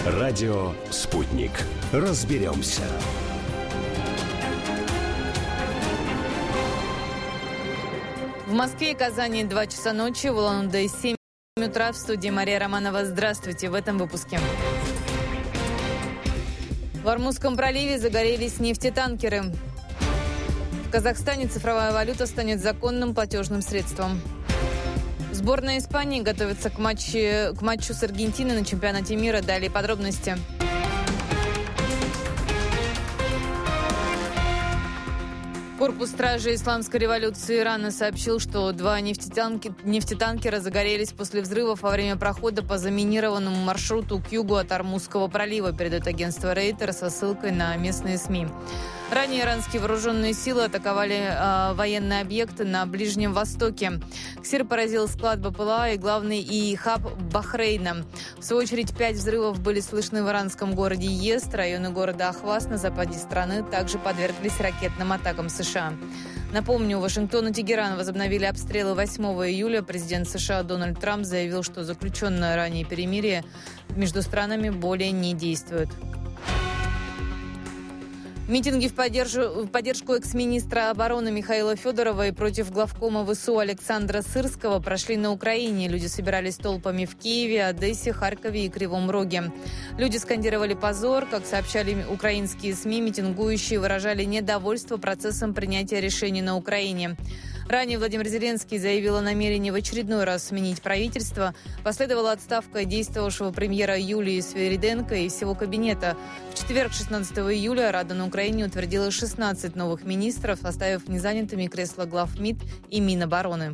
Радио «Спутник». Разберемся. В Москве и Казани 2 часа ночи, в Улан-Удэ 7 утра. В студии Мария Романова. Здравствуйте. В этом выпуске. В Ормузском проливе загорелись нефтетанкеры. В Казахстане цифровая валюта станет законным платежным средством. Сборная Испании готовится к матчу с Аргентиной на чемпионате мира. Далее подробности. Корпус стражи исламской революции Ирана сообщил, что 2 нефтетанкера загорелись после взрывов во время прохода по заминированному маршруту к югу от Ормузского пролива, передает агентство Рейтер со ссылкой на местные СМИ. Ранее иранские вооруженные силы атаковали военные объекты на Ближнем Востоке. Ксир поразил склад БПЛА и главный хаб Бахрейна. В свою очередь 5 взрывов были слышны в иранском городе Йезд. Районы города Ахваз на западе страны также подверглись ракетным атакам США. Напомню, Вашингтон и Тегеран возобновили обстрелы 8 июля. Президент США Дональд Трамп заявил, что заключенное ранее перемирие между странами более не действует. Митинги в поддержку экс-министра обороны Михаила Федорова и против главкома ВСУ Александра Сырского прошли на Украине. Люди собирались толпами в Киеве, Одессе, Харькове и Кривом Роге. Люди скандировали «позор». Как сообщали украинские СМИ, митингующие выражали недовольство процессом принятия решений на Украине. Ранее Владимир Зеленский заявил о намерении в очередной раз сменить правительство. Последовала отставка действовавшего премьера Юлии Свириденко и всего кабинета. В четверг, 16 июля, Рада на Украине утвердила 16 новых министров, оставив незанятыми кресла глав МИД и Минобороны.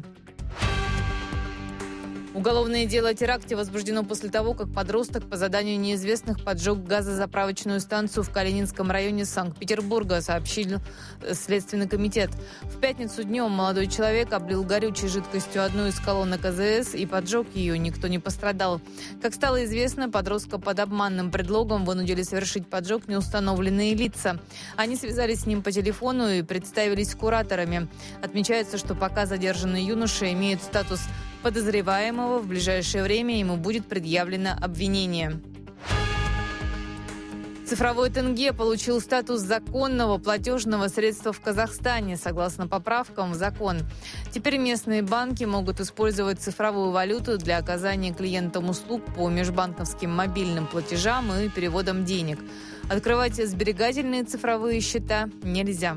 Уголовное дело о теракте возбуждено после того, как подросток по заданию неизвестных поджег газозаправочную станцию в Калининском районе Санкт-Петербурга, сообщил Следственный комитет. В пятницу днем молодой человек облил горючей жидкостью одну из колонок АЗС и поджег ее. Никто не пострадал. Как стало известно, подростка под обманным предлогом вынудили совершить поджог неустановленные лица. Они связались с ним по телефону и представились кураторами. Отмечается, что пока задержанный юноша имеет статус подозреваемого, в ближайшее время ему будет предъявлено обвинение. Цифровой тенге получил статус законного платежного средства в Казахстане, согласно поправкам в закон. Теперь местные банки могут использовать цифровую валюту для оказания клиентам услуг по межбанковским мобильным платежам и переводам денег. Открывать сберегательные цифровые счета нельзя.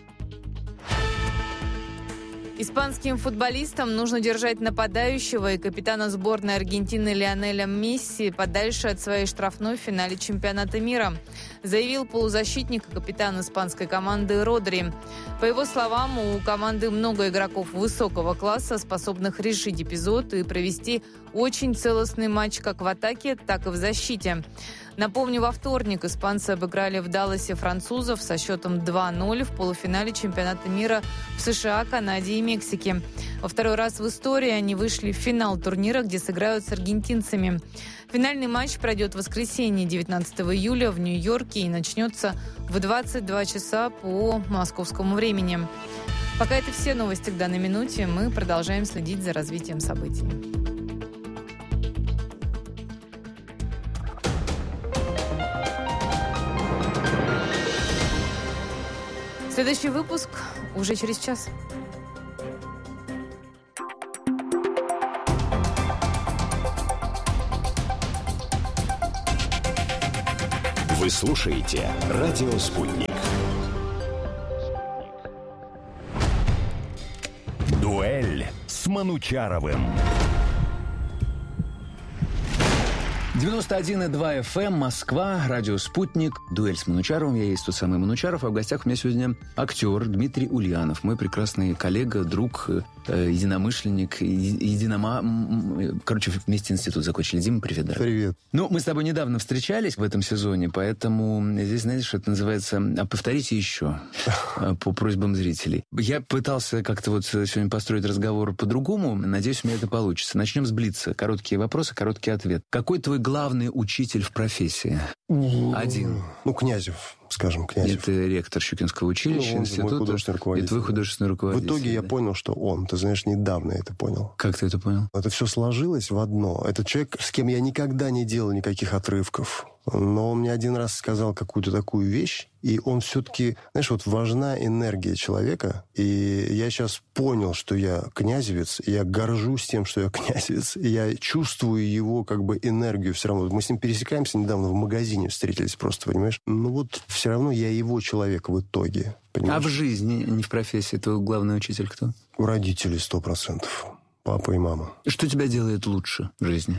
Испанским футболистам нужно держать нападающего и капитана сборной Аргентины Лионеля Месси подальше от своей штрафной в финале чемпионата мира, заявил полузащитник и капитан испанской команды Родри. По его словам, у команды много игроков высокого класса, способных решить эпизод и провести очень целостный матч как в атаке, так и в защите. Напомню, во вторник испанцы обыграли в Далласе французов со счетом 2-0 в полуфинале чемпионата мира в США, Канаде и Мексике. Во второй раз в истории они вышли в финал турнира, где сыграют с аргентинцами. Финальный матч пройдет в воскресенье, 19 июля в Нью-Йорке и начнется в 22 часа по московскому времени. Пока это все новости к данной минуте. Мы продолжаем следить за развитием событий. Следующий выпуск уже через час. Вы слушаете «Радио Спутник». Дуэль с Манучаровым. 91,2 FM, Москва, радио «Спутник», дуэль с Манучаровым. Я есть тот самый Манучаров, а в гостях у меня сегодня актер Дмитрий Ульянов, мой прекрасный коллега, друг, единомышленник, короче, вместе институт закончили. Дима, привет, дорогой. Привет. Ну, мы с тобой недавно встречались в этом сезоне, поэтому здесь, знаешь, это называется «повторите еще» по просьбам зрителей. Я пытался как-то вот сегодня построить разговор по-другому. Надеюсь, у меня это получится. Начнем с блица. Короткие вопросы, короткий ответ. Какой твой главный учитель в профессии? Один. Ну, Князев, скажем, Князев. Это ректор Щукинского училища, института. Мой художественный руководитель. И твой художественный руководитель. В итоге я понял, что он. Ты знаешь, недавно я это понял. Как ты это понял? Это все сложилось в одно. Это человек, с кем я никогда не делал никаких отрывков. Но он мне один раз сказал какую-то такую вещь, и он все-таки, знаешь, вот важна энергия человека, и я сейчас понял, что я князевец, и я горжусь тем, что я князевец, и я чувствую его как бы энергию все равно. Мы с ним пересекаемся недавно в магазине, встретились просто, понимаешь? Ну вот все равно я его человек в итоге, понимаешь? А в жизни, не в профессии, твой главный учитель кто? Родители 100%. Папа и мама. Что тебя делает лучше в жизни?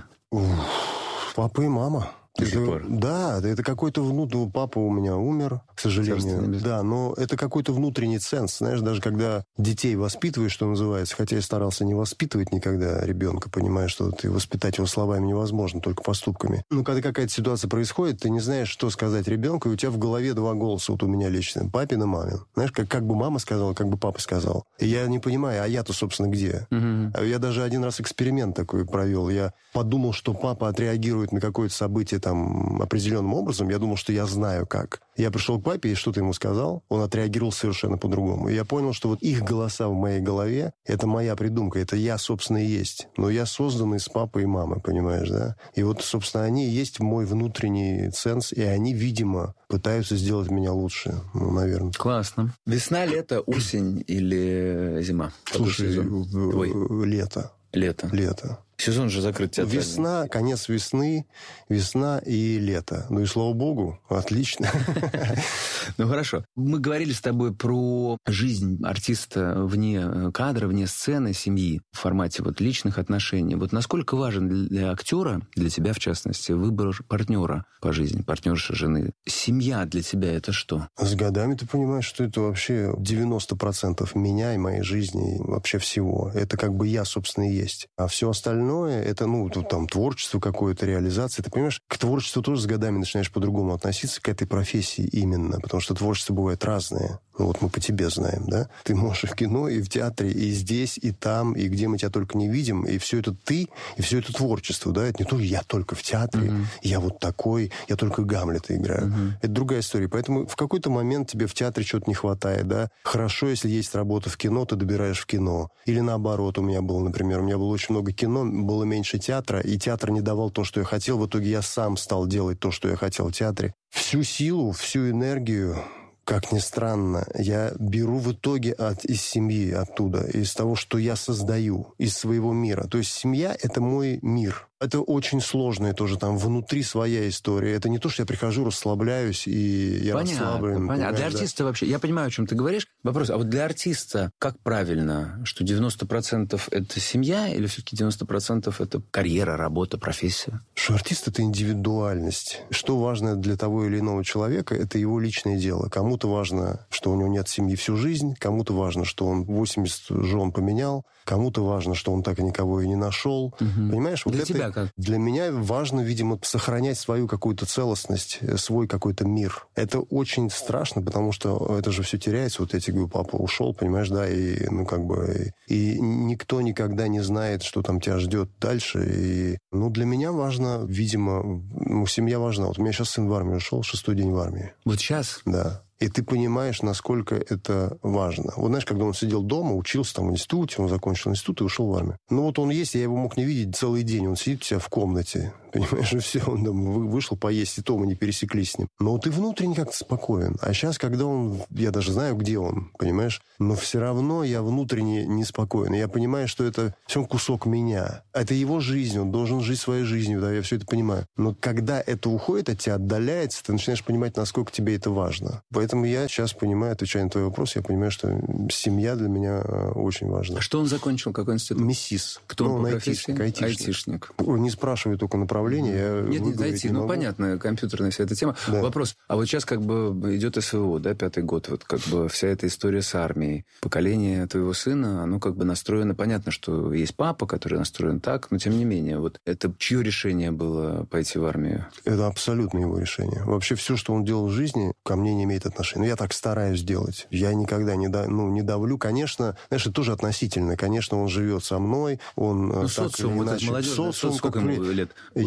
Папа и мама. До сих пор? Да, это какой-то внутренний... Папа у меня умер, к сожалению. Да, но это какой-то внутренний ценз. Знаешь, даже когда детей воспитываешь, что называется, хотя я старался не воспитывать никогда ребенка, понимая, что ты воспитать его словами невозможно, только поступками. Но когда какая-то ситуация происходит, ты не знаешь, что сказать ребенку, и у тебя в голове два голоса, вот у меня лично, папин и мамин. Знаешь, как бы мама сказала, как бы папа сказал. И я не понимаю, а я-то, собственно, где? Я даже один раз эксперимент такой провел. Я подумал, что папа отреагирует на какое-то событие там определенным образом. Я думал, что я знаю как. Я пришел к папе и что-то ему сказал. Он отреагировал совершенно по-другому. И я понял, что вот их голоса в моей голове — это моя придумка. Это я, собственно, и есть. Но я создан из папы и мамы, понимаешь, да? И вот, собственно, они и есть мой внутренний ценз. И они, видимо, пытаются сделать меня лучше. Ну, наверное. Классно. Весна, лето, осень или зима? Слушай, лето. Лето. Сезон же закрыт театральный. Весна, конец весны, весна и лето. Ну и слава богу, отлично. Ну хорошо. Мы говорили с тобой про жизнь артиста вне кадра, вне сцены, семьи, в формате вот личных отношений. Вот насколько важен для актера, для тебя в частности, выбор партнера по жизни, партнерши, жены? Семья для тебя это что? С годами ты понимаешь, что это вообще 90% меня и моей жизни, и вообще всего. Это как бы я, собственно, и есть. А все остальное это, ну, там, творчество какое-то, реализация. Ты понимаешь, к творчеству тоже с годами начинаешь по-другому относиться, к этой профессии именно. Потому что творчество бывает разное. Ну, вот мы по тебе знаем, да? Ты можешь и в кино, и в театре, и здесь, и там, и где мы тебя только не видим. И все это ты, и все это творчество, да? Это не то, я только в театре, я вот такой, я только Гамлета играю. Это другая история. Поэтому в какой-то момент тебе в театре что-то не хватает, да? Хорошо, если есть работа в кино, ты добираешь в кино. Или наоборот, у меня было, например, очень много кино, было меньше театра, и театр не давал то, что я хотел. В итоге я сам стал делать то, что я хотел в театре. Всю силу, всю энергию, как ни странно, я беру в итоге из семьи, оттуда, из того, что я создаю, из своего мира. То есть семья — это мой мир. Это очень сложная тоже там внутри своя история. Это не то, что я прихожу, расслабляюсь, и я расслаблен. Понятно. А для артиста вообще... Я понимаю, о чем ты говоришь. Вопрос, а вот для артиста как правильно? Что 90% это семья или все-таки 90% это карьера, работа, профессия? Что артист — это индивидуальность. Что важно для того или иного человека, это его личное дело. Кому-то важно, что у него нет семьи всю жизнь, кому-то важно, что он 80 жен поменял, кому-то важно, что он так и никого и не нашел. Понимаешь? Вот для это... тебя как? Для меня важно, видимо, сохранять свою какую-то целостность, свой какой-то мир. Это очень страшно, потому что это же все теряется. Вот я тебе говорю, папа ушел, понимаешь, да, и, ну, как бы... И никто никогда не знает, что там тебя ждет дальше. И, ну, для меня важно, видимо, ну, семья важна. Вот у меня сейчас сын в армию ушел, 6-й день в армии. Вот сейчас? Да. И ты понимаешь, насколько это важно. Вот знаешь, когда он сидел дома, учился там в институте, он закончил институт и ушел в армию. Ну вот он есть, я его мог не видеть целый день. Он сидит у себя в комнате, понимаешь, и все. Он там вышел поесть, и то мы не пересеклись с ним. Но ты внутренне как-то спокоен. А сейчас, когда он... Я даже знаю, где он, понимаешь? Но все равно я внутренне неспокоен. И я понимаю, что это все кусок меня. Это его жизнь, он должен жить своей жизнью, да, я все это понимаю. Но когда это уходит от тебя, отдаляется, ты начинаешь понимать, насколько тебе это важно. Поэтому я сейчас понимаю, отвечая на твой вопрос, я понимаю, что семья для меня очень важна. А что он закончил? Какой институт? МИСИС. Кто он по профессии? Айтишник. Не спрашивай только направление. Нет, IT. Ну, понятно, компьютерная вся эта тема. Да. Вопрос. А вот сейчас как бы идет СВО, да, 5-й год. Вот как бы вся эта история с армией. Поколение твоего сына, оно как бы настроено... Понятно, что есть папа, который настроен так, но тем не менее. Вот это чье решение было пойти в армию? Это абсолютно его решение. Вообще все, что он делал в жизни, ко мне не имеет отношения. Но я так стараюсь делать. Я никогда не давлю. Конечно, знаешь, это тоже относительно. Конечно, он живет со мной. Он социум, вот молодежь, социум, сколько ему лет? Ему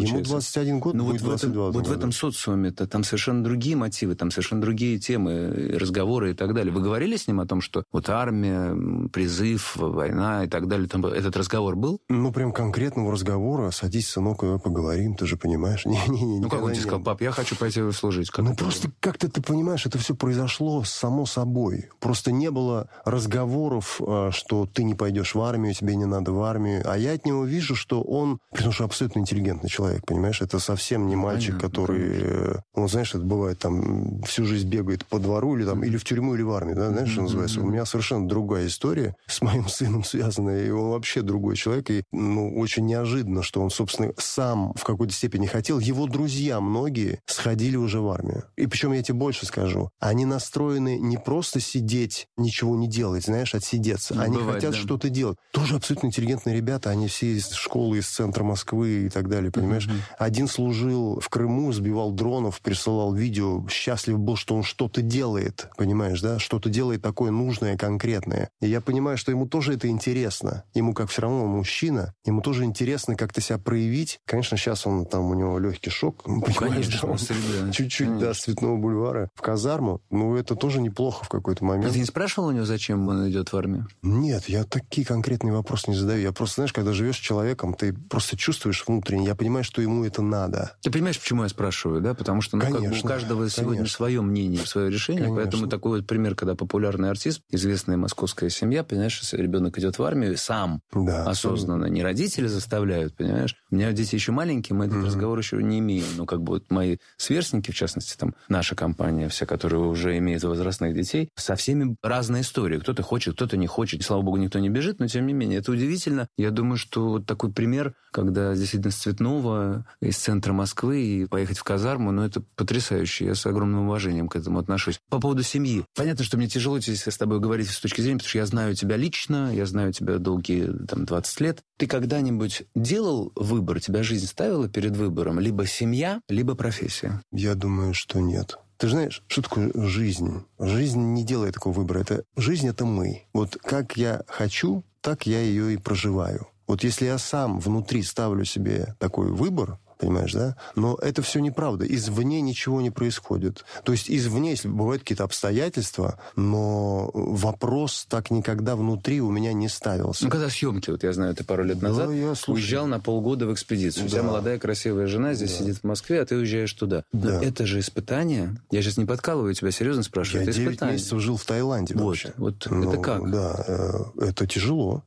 получается. Ему 21 год, будет 22. Вот в этом социуме-то там совершенно другие мотивы, там совершенно другие темы, разговоры и так далее. Вы говорили с ним о том, что вот армия, призыв, война и так далее? Там этот разговор был? Ну, прям конкретного разговора. Садись, сынок, давай поговорим, ты же понимаешь. Ну, как он тебе сказал, пап, я хочу пойти служить? Ну, просто как-то ты понимаешь, это все произошло само собой. Просто не было разговоров, что ты не пойдешь в армию, тебе не надо в армию. А я от него вижу, что он, потому что абсолютно интеллигентный человек, понимаешь? Это совсем не мальчик, который, ну, знаешь, это бывает, там, всю жизнь бегает по двору или в тюрьму, или в армию, да, знаешь, что называется? У меня совершенно другая история с моим сыном связанная, и он вообще другой человек, и, ну, очень неожиданно, что он, собственно, сам в какой-то степени хотел. Его друзья многие сходили уже в армию. И причем я тебе больше скажу, они настроены не просто сидеть, ничего не делать, знаешь, отсидеться. Ну, они хотят что-то делать. Тоже абсолютно интеллигентные ребята, они все из школы, из центра Москвы и так далее, понимаешь? Один служил в Крыму, сбивал дронов, присылал видео, счастлив был, что он что-то делает, понимаешь, да? Что-то делает такое нужное, конкретное. И я понимаю, что ему тоже это интересно. Ему, как все равно он мужчина, ему тоже интересно как-то себя проявить. Конечно, сейчас он там, у него легкий шок, понимаешь, да? Он чуть-чуть, да, с Цветного бульвара в казарму. Ну, это тоже неплохо в какой-то момент. Ты не спрашивал у него, зачем он идет в армию? Нет, я такие конкретные вопросы не задаю. Я просто, знаешь, когда живешь с человеком, ты просто чувствуешь внутренне, я понимаю, что ему это надо. Ты понимаешь, почему я спрашиваю, да? Потому что, ну, конечно, как бы у каждого сегодня свое мнение, свое решение. Конечно. Поэтому такой вот пример, когда популярный артист, известная московская семья, понимаешь, если ребенок идет в армию, сам осознанно, не родители заставляют, понимаешь? У меня дети еще маленькие, мы этот разговор еще не имеем. Ну, как бы вот мои сверстники, в частности, там, наша компания вся, которая уже имеет возрастных детей, со всеми разная история. Кто-то хочет, кто-то не хочет. Слава богу, никто не бежит, но тем не менее, это удивительно. Я думаю, что вот такой пример, когда действительно с Цветного, из центра Москвы, и поехать в казарму, ну, это потрясающе. Я с огромным уважением к этому отношусь. По поводу семьи. Понятно, что мне тяжело здесь с тобой говорить с точки зрения, потому что я знаю тебя лично, я знаю тебя долгие, там, 20 лет. Ты когда-нибудь делал выбор, тебя жизнь ставила перед выбором либо семья, либо профессия? Я думаю, что нет. Ты же знаешь, что такое жизнь? Жизнь не делает такого выбора. Жизнь — это мы. Вот как я хочу, так я ее и проживаю. Вот если я сам внутри ставлю себе такой выбор, понимаешь, да? Но это все неправда. Извне ничего не происходит. То есть извне, если бывают какие-то обстоятельства, но вопрос так никогда внутри у меня не ставился. Ну, когда съемки, вот я знаю, ты пару лет назад уезжал на полгода в экспедицию. Да. У тебя молодая красивая жена здесь сидит в Москве, а ты уезжаешь туда. Да. Это же испытание. Я сейчас не подкалываю тебя, серьезно спрашиваю. Я 9 месяцев жил в Таиланде вообще. Вот это как? Да, это тяжело.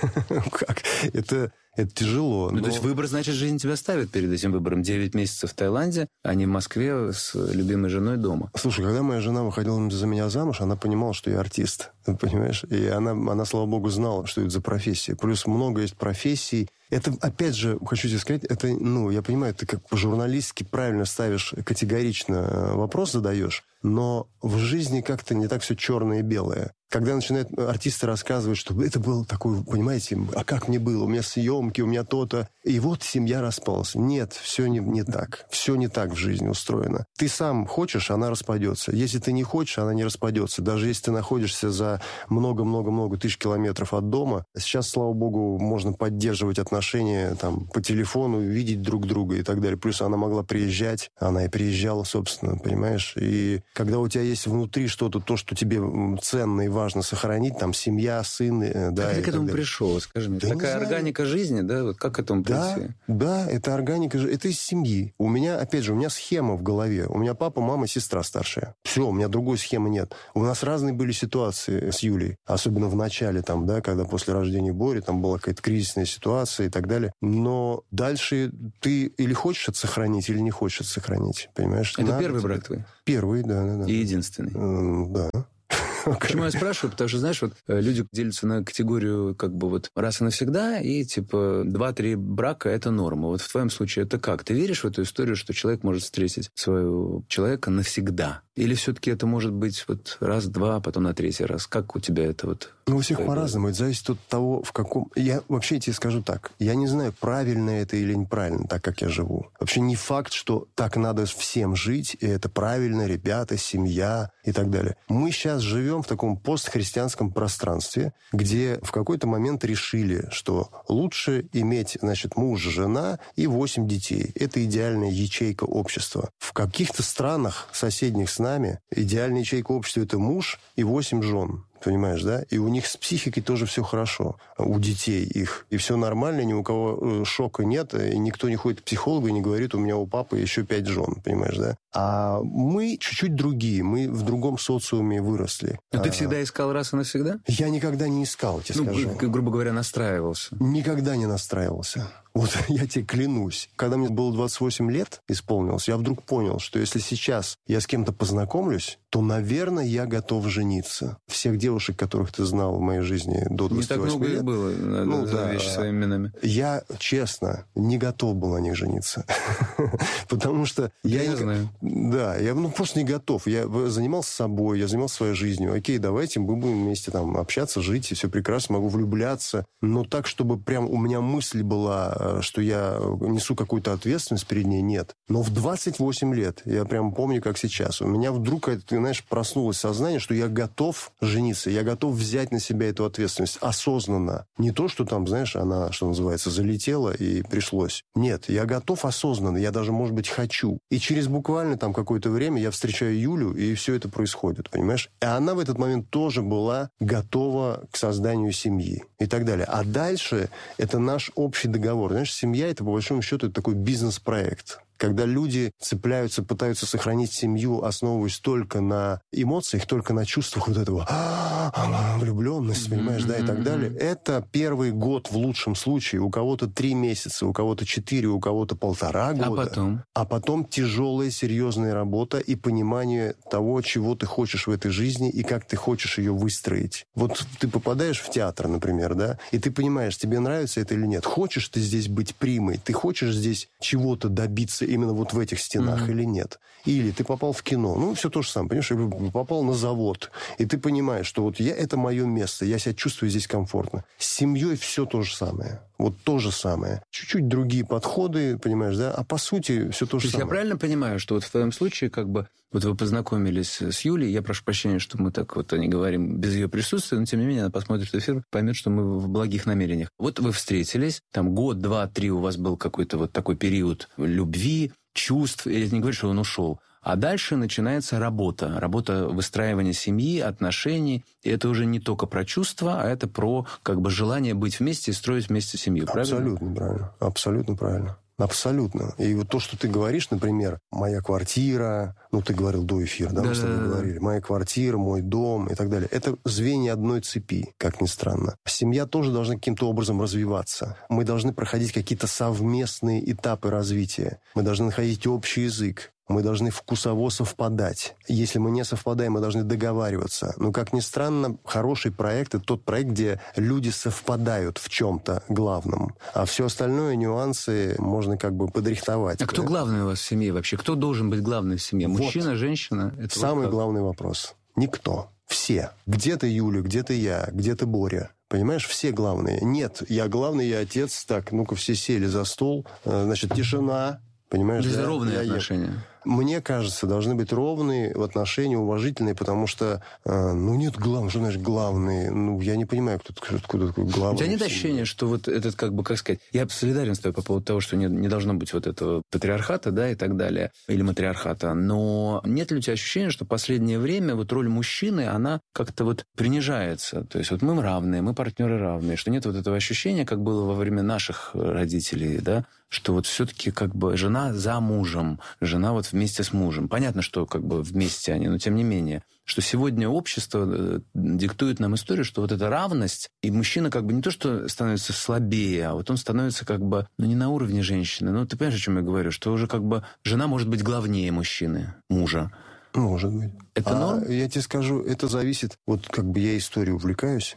Как? Это тяжело. Ну, то есть выбор, значит, жизнь тебя ставит перед этим выбором. 9 месяцев в Таиланде, а не в Москве с любимой женой дома. Слушай, когда моя жена выходила за меня замуж, она понимала, что я артист. Понимаешь? И она, слава богу, знала, что это за профессия. Плюс много есть профессий. Это, опять же, хочу тебе сказать, это, ну, я понимаю, ты как по-журналистски правильно ставишь, категорично вопрос задаешь, но в жизни как-то не так все черное и белое. Когда начинают артисты рассказывать, что это было такое, понимаете, а как мне было, у меня съемки, у меня то-то, и вот семья распалась. Нет, все не так. Все не так в жизни устроено. Ты сам хочешь, она распадется. Если ты не хочешь, она не распадется. Даже если ты находишься за много-много-много тысяч километров от дома, сейчас, слава богу, можно поддерживать отношения там, по телефону, видеть друг друга и так далее. Плюс она могла приезжать, она и приезжала, собственно, понимаешь? И когда у тебя есть внутри что-то, то, что тебе ценно и важно сохранить, там, семья, сын, да. Как ты к этому пришел, скажи мне? Да такая органика жизни, да? Вот как к этому прийти? Да, это органика жизни. Это из семьи. У меня, опять же, у меня схема в голове. У меня папа, мама, сестра старшая. Все, у меня другой схемы нет. У нас разные были ситуации с Юлей. Особенно в начале, там, да, когда после рождения Бори, там была какая-то кризисная ситуация и так далее. Но дальше ты или хочешь это сохранить, или не хочешь это сохранить. Понимаешь? Это первый брак твой? Первый, да. И единственный? Да. Почему я спрашиваю? Потому что, знаешь, вот люди делятся на категорию как бы вот раз и навсегда, и типа 2-3 брака – это норма. Вот в твоем случае это как? Ты веришь в эту историю, что человек может встретить своего человека навсегда? Или все-таки это может быть вот раз-два, потом на третий раз? Как у тебя это вот? Ну, у всех по-разному. Это зависит от того, в каком... Я вообще тебе скажу так. Я не знаю, правильно это или неправильно, так как я живу. Вообще не факт, что так надо всем жить, и это правильно, ребята, семья и так далее. Мы сейчас живем живем в таком постхристианском пространстве, где в какой-то момент решили, что лучше иметь, значит, муж, жена и 8 детей. Это идеальная ячейка общества. В каких-то странах, соседних с нами, идеальная ячейка общества – это муж и 8 жен. Понимаешь, да? И у них с психикой тоже все хорошо. У детей их. И все нормально, ни у кого шока нет. И никто не ходит к психологу и не говорит, у меня у папы еще 5 жен. Понимаешь, да? А мы чуть-чуть другие. Мы в другом социуме выросли. Но ты всегда искал раз и навсегда? Я никогда не искал, тебе скажу. Грубо говоря, настраивался. Никогда не настраивался. Вот я тебе клянусь. Когда мне было 28 лет исполнилось, я вдруг понял, что если сейчас я с кем-то познакомлюсь, то, наверное, я готов жениться. Всех девушек, которых ты знал в моей жизни до 28 лет... Не так много их было, надо вещи своими именами. Я, честно, не готов был на них жениться. Потому что... Я знаю. Да, я просто не готов. Я занимался собой, я занимался своей жизнью. Окей, давайте мы будем вместе там общаться, жить, и все прекрасно, могу влюбляться. Но так, чтобы прям у меня мысль была, что я несу какую-то ответственность перед ней, нет. Но в 28 лет, я прям помню, как сейчас, у меня вдруг, ты знаешь, проснулось сознание, что я готов жениться, я готов взять на себя эту ответственность осознанно. Не то, что там, знаешь, она, что называется, залетела и пришлось. Нет, я готов осознанно, я даже, может быть, хочу. И через буквально там какое-то время я встречаю Юлю, и все это происходит, понимаешь? И она в этот момент тоже была готова к созданию семьи и так далее. А дальше это наш общий договор. Знаешь, семья – это, по большому счету, это такой бизнес-проект. Когда люди цепляются, пытаются сохранить семью, основываясь только на эмоциях, только на чувствах вот этого влюбленности, понимаешь, да, и так далее. Это первый год в лучшем случае. У кого-то 3 месяца, у кого-то 4, у кого-то 1,5 года. А потом тяжелая, серьезная работа и понимание того, чего ты хочешь в этой жизни и как ты хочешь ее выстроить. Вот ты попадаешь в театр, например, да, и ты понимаешь, тебе нравится это или нет. Хочешь ты здесь быть примой, ты хочешь здесь чего-то добиться именно вот в этих стенах или нет. Или ты попал в кино. Ну, все то же самое. Понимаешь, попал на завод. И ты понимаешь, что вот это мое место. Я себя чувствую здесь комфортно. С семьей все то же самое. Вот то же самое. Чуть-чуть другие подходы, понимаешь, да? А по сути все то же самое. Я правильно понимаю, что вот в твоем случае как бы вот вы познакомились с Юлей, я прошу прощения, что мы так вот не говорим без ее присутствия, но тем не менее она посмотрит этот эфир, поймет, что мы в благих намерениях. Вот вы встретились, там год, 2, 3 у вас был какой-то вот такой период любви, чувств, я не говорю, что он ушел. А дальше начинается работа. Работа выстраивания семьи, отношений. И это уже не только про чувства, а это про как бы желание быть вместе и строить вместе семью. Абсолютно правильно. Абсолютно правильно. Абсолютно. И вот то, что ты говоришь, например, моя квартира, ну, ты говорил до эфира, да, мы с тобой говорили, моя квартира, мой дом и так далее. Это звенья одной цепи, как ни странно. Семья тоже должна каким-то образом развиваться. Мы должны проходить какие-то совместные этапы развития. Мы должны находить общий язык. Мы должны вкусово совпадать. Если мы не совпадаем, мы должны договариваться. Но, как ни странно, хороший проект – это тот проект, где люди совпадают в чем-то главном. А все остальное, нюансы, можно как бы подрихтовать. А кто главный у вас в семье вообще? Кто должен быть главным в семье? Мужчина, женщина? Это самый главный вопрос. Никто. Все. Где-то Юля, где-то я, где-то Боря. Понимаешь, все главные. Нет, я главный, я отец. Так, ну-ка, все сели за стол. Значит, тишина. Понимаешь, да? Ровные отношения. Мне кажется, должны быть ровные отношения, уважительные, потому что, ну, нет главного, что значит главные? Ну, я не понимаю, кто такой главный. У тебя нет ощущения, что вот этот, как бы, как сказать, я солидарен с тобой по поводу того, что не должно быть вот этого патриархата, да, и так далее, или матриархата, но нет ли у тебя ощущения, что в последнее время вот роль мужчины, она как-то вот принижается? То есть вот мы равные, мы партнеры равные, что нет вот этого ощущения, как было во время наших родителей, да, что вот все-таки как бы жена за мужем, жена вот вместе с мужем. Понятно, что как бы вместе они, но тем не менее, что сегодня общество диктует нам историю, что вот эта равность, и мужчина как бы не то, что становится слабее, а вот он становится как бы, ну, не на уровне женщины. Ну, ты понимаешь, о чем я говорю? Что уже как бы жена может быть главнее мужчины, мужа. Может быть. Это норм? Я тебе скажу, это зависит... Вот как бы я историей увлекаюсь.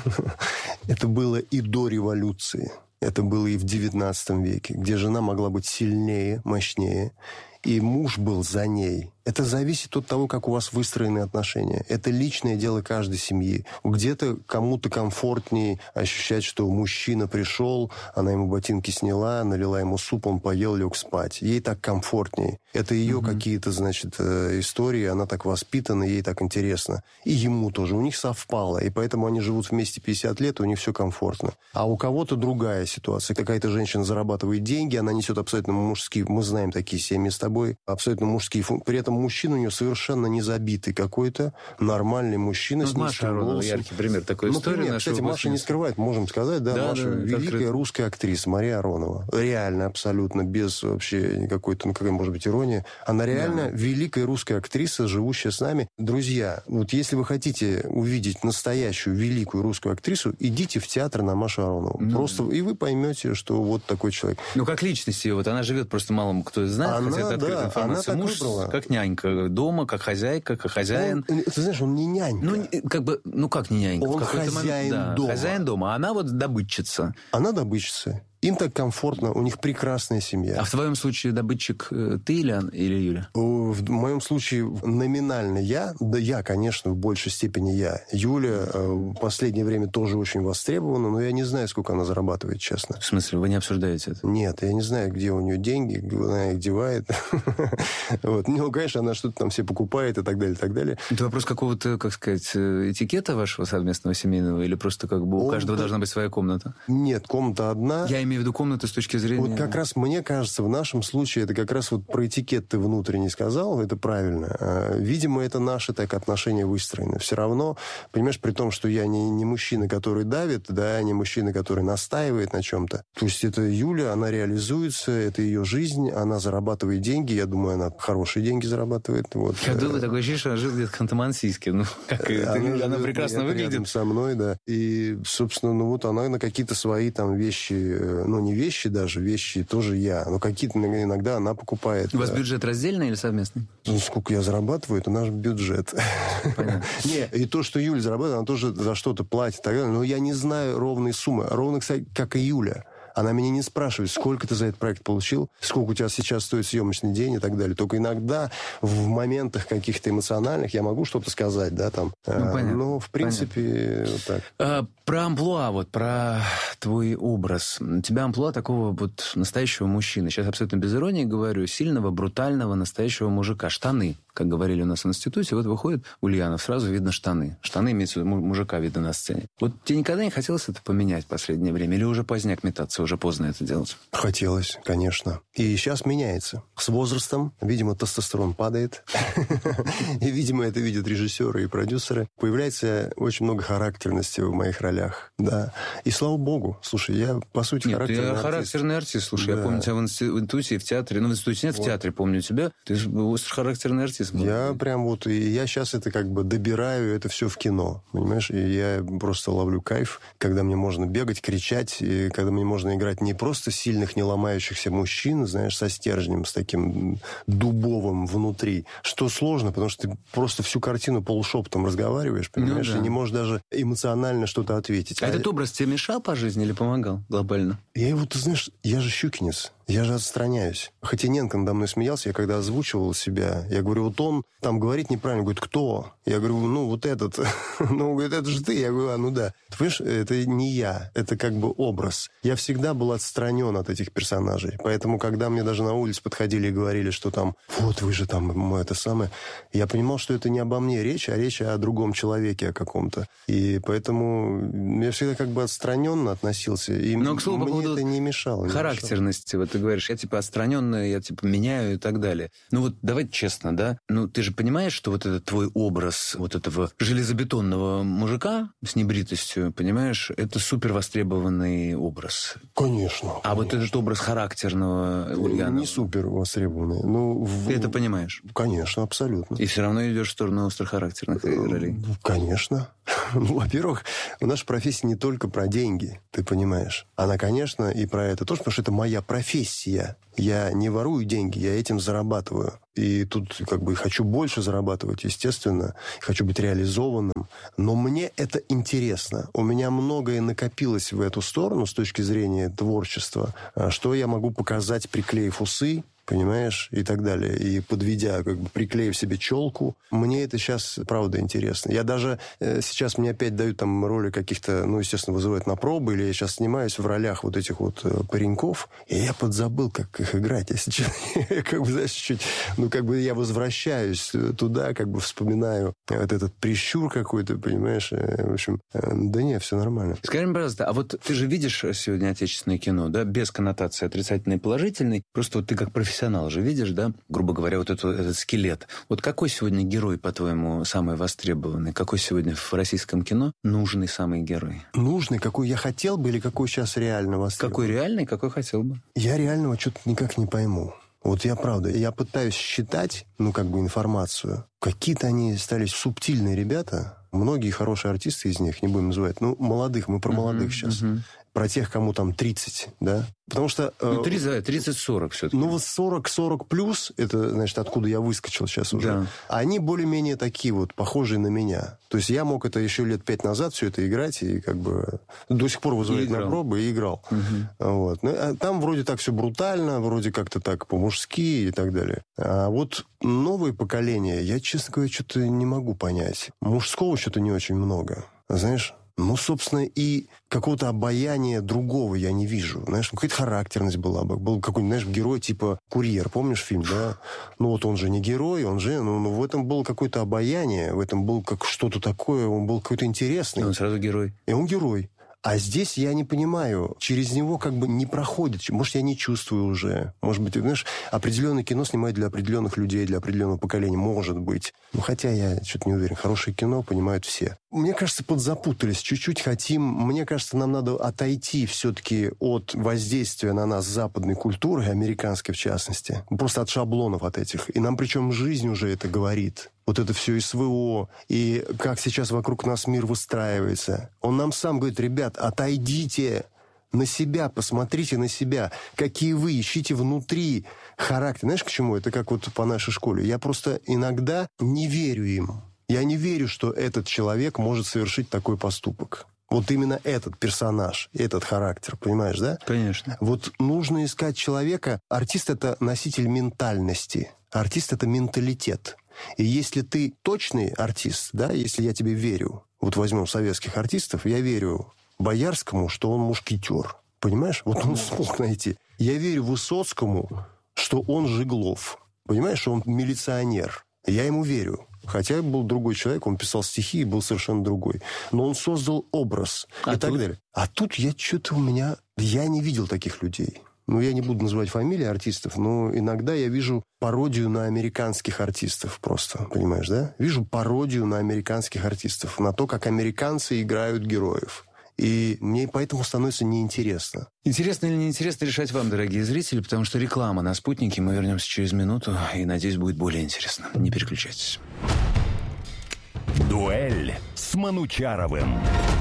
Это было и до революции. Это было и в XIX веке, где жена могла быть сильнее, мощнее. и муж был за ней. Это зависит от того, как у вас выстроены отношения. Это личное дело каждой семьи. Где-то кому-то комфортнее ощущать, что мужчина пришел, она ему ботинки сняла, налила ему суп, он поел, лег спать. Ей так комфортнее. Это ее какие-то, значит, истории, она так воспитана, ей так интересно. И ему тоже. У них совпало. И поэтому они живут вместе 50 лет, и у них все комфортно. А у кого-то другая ситуация. Какая-то женщина зарабатывает деньги, она несет абсолютно мужские, мы знаем такие семьи с тобой, абсолютно мужские функции. При этом мужчина у нее совершенно не забитый какой-то, нормальный мужчина с Маша Аронова, яркий пример такой истории. Пример. Кстати, Маша не скрывает, можем сказать, да, Маша великая русская актриса Мария Аронова. Реально, абсолютно, без вообще никакой, какая может быть ирония. Она реально великая русская актриса, живущая с нами. Друзья, вот если вы хотите увидеть настоящую великую русскую актрису, идите в театр на Машу Аронову. Просто, и вы поймете, что вот такой человек. Ну, как личность ее, вот она живет, просто мало кто знает, она, хотя это открытая информация. Муж выбрала. Как нянька дома, как хозяйка, как хозяин. Ты знаешь, он не нянька. Как не нянька? Он хозяин дома. Хозяин дома, а она вот добытчица. Она добытчица. Им так комфортно, у них прекрасная семья. А в твоем случае добытчик ты или Юля? В моем случае номинально я. Да, я, конечно, в большей степени я. Юля в последнее время тоже очень востребована, но я не знаю, сколько она зарабатывает, честно. В смысле, вы не обсуждаете это? Нет, я не знаю, где у нее деньги, где она их девает. Ну, конечно, она что-то там себе покупает и так далее, и так далее. Это вопрос какого-то, как сказать, этикета вашего совместного семейного? Или просто как бы у каждого должна быть своя комната? Нет, комната одна. Я имею в виду комнаты с точки зрения... Вот как раз, мне кажется, в нашем случае, это как раз вот про этикет ты внутренне сказал, это правильно. Видимо, это наши так отношения выстроены. Все равно, понимаешь, при том, что я не мужчина, который давит, да, не мужчина, который настаивает на чем-то. То есть это Юля, она реализуется, это ее жизнь, она зарабатывает деньги, я думаю, она хорошие деньги зарабатывает. Вот. Я думаю, такое ощущение, что она живет где-то в Ханты-Мансийске. Ну, как она прекрасно выглядит. Рядом со мной, да. И, собственно, ну вот она на какие-то свои там вещи, ну, не вещи даже, вещи тоже я. Но какие-то иногда она покупает. У вас бюджет раздельный или совместный? Ну, сколько я зарабатываю, это наш бюджет. Понятно. Не, и то, что Юля зарабатывает, она тоже за что-то платит и так далее. Но я не знаю ровной суммы. Ровно, кстати, как и Юля. Она меня не спрашивает, сколько ты за этот проект получил, сколько у тебя сейчас стоит съемочный день и так далее. Только иногда в моментах каких-то эмоциональных я могу что-то сказать, да, там. Но, в принципе, вот так. Про амплуа, вот, про твой образ. У тебя амплуа такого вот настоящего мужчины. Сейчас абсолютно без иронии говорю. Сильного, брутального, настоящего мужика. Штаны, как говорили у нас в институте. Вот выходит Ульянов, сразу видно штаны. Штаны, имеется в виду, мужика видно на сцене. Вот тебе никогда не хотелось это поменять в последнее время? Или уже поздняк метаться, уже поздно это делать? Хотелось, конечно. И сейчас меняется. С возрастом, видимо, тестостерон падает. И, видимо, это видят режиссеры и продюсеры. Появляется очень много характерности в моих ролях. Да. И слава богу. Слушай, я, по сути, характерный артист. Характерный артист. Слушай, я помню тебя в институте и в театре. Ну, в институте нет, в театре помню тебя. Ты характерный артист. Я прям вот... И я сейчас это как бы добираю это все в кино. Понимаешь? И я просто ловлю кайф, когда мне можно бегать, кричать, и когда мне можно играть не просто сильных, не ломающихся мужчин, знаешь, со стержнем, с таким дубовым внутри. Что сложно, потому что ты просто всю картину полушепотом разговариваешь, понимаешь? И не можешь даже эмоционально что-то ответить. А этот образ тебе мешал по жизни или помогал глобально? Я его, ты знаешь, я же щукинец. Я же отстраняюсь. Хотиненко надо мной смеялся, я когда озвучивал себя, я говорю, вот он там говорит неправильно, говорит, кто? Я говорю, ну, вот этот. Ну, он говорит, это же ты. Я говорю, ну да. Ты понимаешь, это не я, это как бы образ. Я всегда был отстранен от этих персонажей. Поэтому, когда мне даже на улице подходили и говорили, что там, вот вы же там, это самое, я понимал, что это не обо мне речь, а речь о другом человеке, о каком-то. И поэтому я всегда как бы отстраненно относился. И но, к слову, мне это не мешало. Характерности, вот ты говоришь, я типа отстраненный, я типа меняю и так далее. Ну вот давай честно, да? Ну ты же понимаешь, что вот этот твой образ вот этого железобетонного мужика с небритостью, понимаешь, это супер востребованный образ. Конечно. А вот этот образ характерного Ульянова... Не супер востребованный. Ну, ты это понимаешь? Конечно, абсолютно. И все равно идешь в сторону острохарактерных ролей? Конечно. Ну, во-первых, наша профессия не только про деньги, ты понимаешь. Она, конечно, и про это тоже, потому что это моя профессия. Я не ворую деньги, я этим зарабатываю. И тут как бы хочу больше зарабатывать, естественно. Хочу быть реализованным. Но мне это интересно. У меня многое накопилось в эту сторону с точки зрения творчества. Что я могу показать, приклеив усы, понимаешь, и так далее. И подведя, как бы приклеив себе челку, мне это сейчас, правда, интересно. Я даже сейчас мне опять дают там роли каких-то, ну, естественно, вызывают на пробы, или я сейчас снимаюсь в ролях вот этих вот пареньков, и я подзабыл, как их играть, если честно. Как бы, знаешь, чуть, ну, как бы я возвращаюсь туда, как бы вспоминаю вот этот прищур какой-то, понимаешь, в общем, да не, все нормально. Скажи мне, пожалуйста, а вот ты же видишь сегодня отечественное кино, да, без коннотации отрицательной и положительной, просто вот ты как профессионал же видишь, да, грубо говоря, вот этот скелет. Вот какой сегодня герой, по-твоему, самый востребованный? Какой сегодня в российском кино нужный самый герой? Нужный, какой я хотел бы или какой сейчас реально востребован? Какой реальный, какой хотел бы? Я реального что-то никак не пойму. Вот я, правда, я пытаюсь считать, ну, как бы информацию. Какие-то они стали субтильные ребята. Многие хорошие артисты из них, не будем называть, ну, молодых, мы про молодых сейчас. Про тех, кому там 30, да? Потому что... Ну, 30-40 все-таки. Ну, вот 40 плюс, это, значит, откуда я выскочил сейчас уже. Да. Они более-менее такие вот, похожие на меня. То есть я мог это еще лет 5 назад все это играть, и как бы до сих пор вызывать на пробы, и играл. Вот. Ну, а там вроде так все брутально, вроде как-то так по-мужски и так далее. А вот новое поколение, я, честно говоря, что-то не могу понять. Мужского что-то не очень много. Знаешь... Ну, собственно, и какого-то обаяния другого я не вижу. Знаешь, какая-то характерность была бы. Был какой-нибудь, знаешь, герой типа «Курьер». Помнишь фильм, да? Ну, вот он же не герой, он же... Ну, в этом было какое-то обаяние, в этом было как что-то такое, он был какой-то интересный. И он сразу герой. И он герой. А здесь я не понимаю, через него как бы не проходит. Может, я не чувствую уже. Может быть, знаешь, определенное кино снимают для определенных людей, для определенного поколения. Может быть. Ну, хотя я что-то не уверен. Хорошее кино понимают все. Мне кажется, подзапутались. Чуть-чуть хотим... Мне кажется, нам надо отойти все-таки от воздействия на нас западной культуры, американской в частности. Просто от шаблонов от этих. И нам причем жизнь уже это говорит. Вот это все СВО, и как сейчас вокруг нас мир выстраивается. Он нам сам говорит: ребят, отойдите на себя, посмотрите на себя, какие вы, ищите внутри характер. Знаешь, к чему? Это как вот по нашей школе. Я просто иногда не верю им. Я не верю, что этот человек может совершить такой поступок. Вот именно этот персонаж, этот характер, понимаешь, да? Конечно. Вот нужно искать человека. Артист – это носитель ментальности. Артист – это менталитет. И если ты точный артист, да, если я тебе верю, вот возьмем советских артистов, я верю Боярскому, что он мушкетер. Понимаешь? Вот он смог найти. Я верю Высоцкому, что он Жиглов. Понимаешь, что он милиционер. Я ему верю. Хотя был другой человек, он писал стихи и был совершенно другой. Но он создал образ и так далее. А тут я что-то я не видел таких людей. Ну, я не буду называть фамилии артистов, но иногда я вижу пародию на американских артистов просто, понимаешь, да? Вижу пародию на американских артистов, на то, как американцы играют героев. И мне поэтому становится неинтересно. Интересно или неинтересно, решать вам, дорогие зрители, потому что реклама на «Спутнике». Мы вернемся через минуту, и, надеюсь, будет более интересно. Не переключайтесь. Дуэль с Манучаровым.